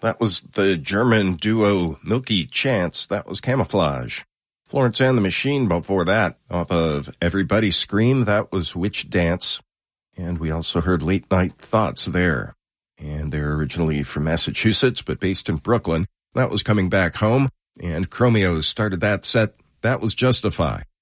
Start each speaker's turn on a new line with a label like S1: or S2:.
S1: That was the German duo Milky Chance. That was Camouflage. Florence and the Machine before that, off of Everybody Scream. That was Witch Dance. And we also heard Late Night Thoughts there. And they're originally from Massachusetts, but based in Brooklyn. That was Coming Back Home. And Chromeo started that set. That was Justify.